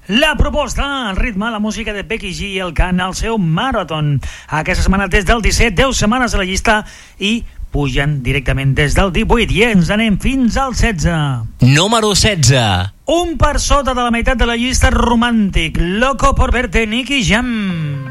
La proposta, el ritme, la música de Becky G i el cant al seu Marathon. Aquesta setmana des del 17, 10 setmanes a la llista i pugen directament des del 18 i ens anem fins al 16. Número 16. Un per sota de la meitat de la llista, Romàntic, Loco por verte, Nicky Jam.